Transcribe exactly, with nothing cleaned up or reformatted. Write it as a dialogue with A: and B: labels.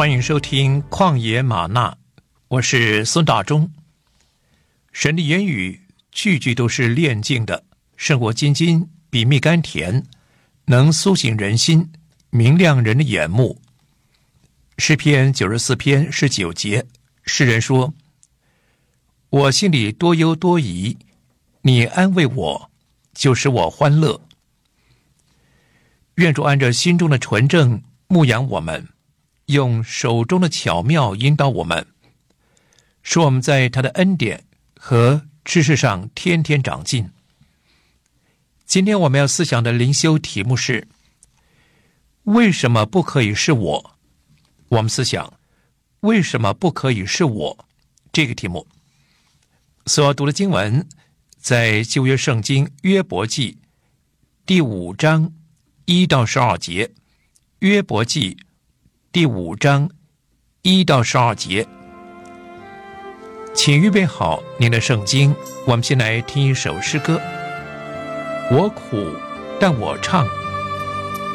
A: 欢迎收听旷野吗哪，我是孙大中。神的言语句句都是炼净的，胜过金金，比蜜甘甜，能苏醒人心，明亮人的眼目。诗篇九十四篇十九节，诗人说：我心里多忧多疑，你安慰我，就使我欢乐。愿主按着心中的纯正牧养我们，用手中的巧妙引导我们，使我们在他的恩典和知识上天天长进。今天我们要思想的灵修题目是：为什么不可以是我？我们思想为什么不可以是我这个题目。所要读的经文在旧约圣经约伯记第五章一到十二节。约伯记第五章一到十二节，请预备好您的圣经，我们先来听一首诗歌。我苦，但我唱，